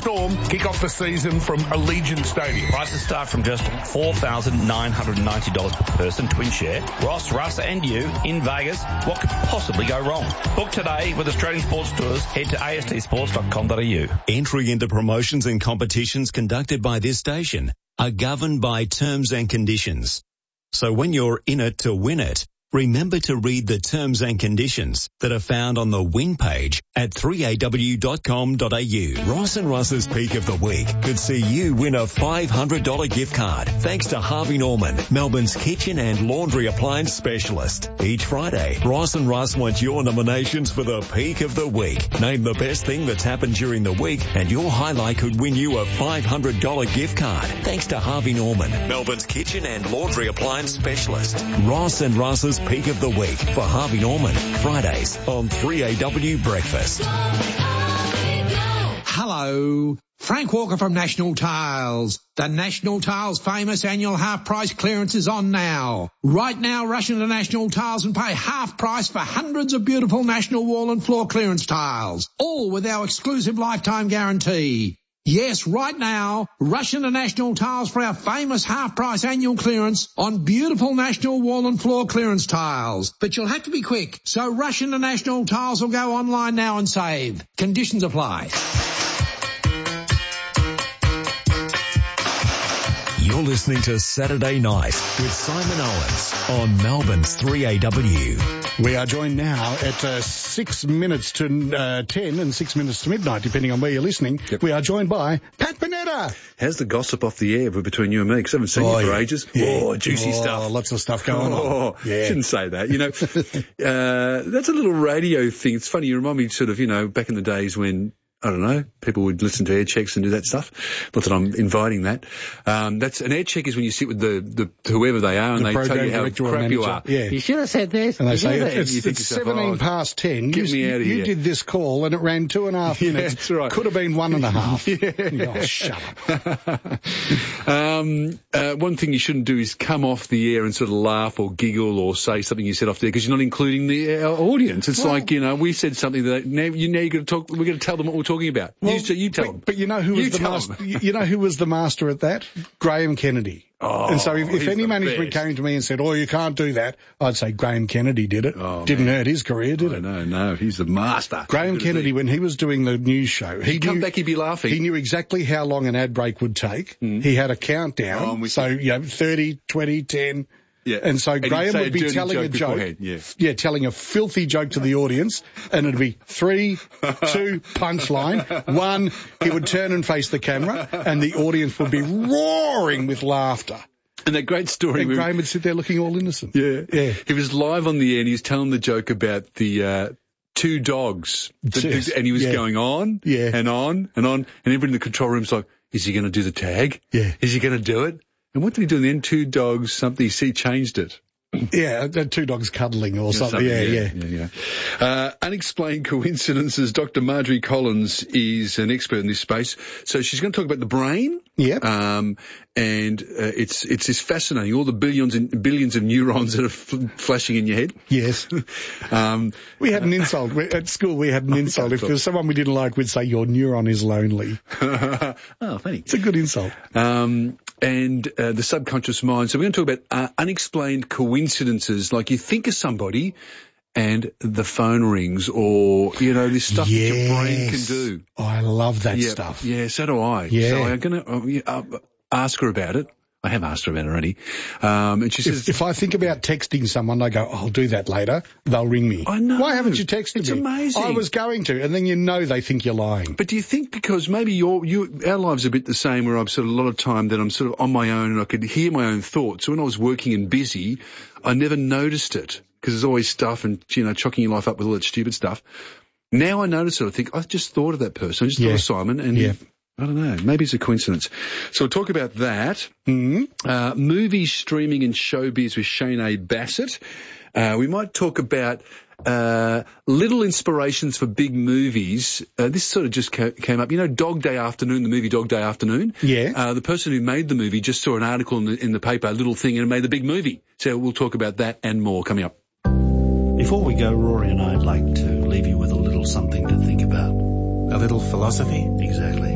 Storm kick off the season from Allegiant Stadium. Prices start from just $4,990 per person, twin share. Ross, Russ and you in Vegas. What could possibly go wrong? Book today with Australian Sports Tours. Head to astsports.com.au. Entry into promotions and competitions conducted by this station are governed by terms and conditions. So when you're in it to win it, remember to read the terms and conditions that are found on the win page at 3aw.com.au. Ross and Russ's Peak of the Week could see you win a $500 gift card thanks to Harvey Norman, Melbourne's kitchen and laundry appliance specialist. Each Friday, Ross and Russ want your nominations for the Peak of the Week. Name the best thing that's happened during the week and your highlight could win you a $500 gift card thanks to Harvey Norman, Melbourne's kitchen and laundry appliance specialist. Ross and Russ's Peak of the Week for Harvey Norman, Fridays on 3AW Breakfast. Hello, Frank Walker from National Tiles. The National Tiles famous annual half price clearance is on now. Right now, rush into National Tiles and pay half price for hundreds of beautiful National wall and floor clearance tiles, all with our exclusive lifetime guarantee. Yes, right now, rush into National Tiles for our famous half-price annual clearance on beautiful National wall and floor clearance tiles. But you'll have to be quick, so rush into National Tiles or go online now and save. Conditions apply. You're listening to Saturday Night with Simon Owens on Melbourne's 3AW. We are joined now at 6 minutes to 10 and 6 minutes to midnight, depending on where you're listening. Yep. We are joined by Pat Panetta. How's the gossip off the air between you and me? Because I haven't seen you for ages. Yeah. Oh, juicy stuff. Lots of stuff going on. Yeah. Shouldn't say that. You know, that's a little radio thing. It's funny. You remind me sort of, you know, back in the days when, I don't know, people would listen to air checks and do that stuff. Not that I'm inviting that. That's an air check is when you sit with the whoever they are and they tell you how crap you are. Yeah. You should have said this. And they say it's 17 past 10. Get me out of here. You did this call and it ran 2.5 minutes. That's right. Could have been 1.5. Yeah. Oh, shut up. One thing you shouldn't do is come off the air and sort of laugh or giggle or say something you said off there because you're not including our audience. It's like, you know, we said something that now you're going to talk. We're going to tell them what we're talking about. Well, you tell them. But you know who was the master? You know who was the master at that? Graham Kennedy. Oh, and so if any management came to me and said, "Oh, you can't do that," I'd say Graham Kennedy did it. Oh, Didn't hurt his career, did it? No, he's the master. Graham Kennedy, when he was doing the news show, he'd come back, he'd be laughing. He knew exactly how long an ad break would take. He had a countdown. So, you know, 30, 20, 10. Yeah. And so Graham would be telling a joke. Yeah, telling a filthy joke to the audience, and it'd be 3, 2, punchline. 1, he would turn and face the camera, and the audience would be roaring with laughter. And that great story. And Graham would sit there looking all innocent. Yeah. He was live on the air and he was telling the joke about the 2 dogs. And he was going on and on and on. And everybody in the control room's like, is he going to do the tag? Yeah. Is he going to do it? And what did he do in the end? 2 dogs, something, he changed it. Yeah, 2 dogs cuddling or something. Yeah. Unexplained coincidences. Dr. Marjorie Collins is an expert in this space. So she's going to talk about the brain. Yeah. And it's just fascinating. All the billions of neurons that are flashing in your head. Yes. We had an insult. At school we had an insult. If there was someone we didn't like, we'd say, your neuron is lonely. Oh, funny. It's a good insult. And the subconscious mind. So we're going to talk about unexplained coincidences. Like you think of somebody and the phone rings, or, you know, this stuff that your brain can do. Oh, I love that stuff. Yeah, so do I. Yeah. So I'm going to ask her about it. I have asked her about it already. And she says, if I think about texting someone, I go, I'll do that later. They'll ring me. I know. Why haven't you texted me? It's amazing. I was going to, and then you know they think you're lying. But do you think because maybe our lives are a bit the same, where I'm sort of a lot of time that I'm sort of on my own and I could hear my own thoughts. So when I was working and busy, I never noticed it because there's always stuff and, you know, chocking your life up with all that stupid stuff. Now I notice it. I think, I just thought of that person. I just thought of Simon and I don't know. Maybe it's a coincidence. So we'll talk about that. Movies, streaming and showbiz with Shane A. Bassett. We might talk about little inspirations for big movies. This sort of just came up. You know, Dog Day Afternoon, the movie Dog Day Afternoon? Yeah. The person who made the movie just saw an article in the paper, a little thing, and it made the big movie. So we'll talk about that and more coming up. Before we go, Rory and I'd like to leave you with a little something to think about. A little philosophy? Exactly.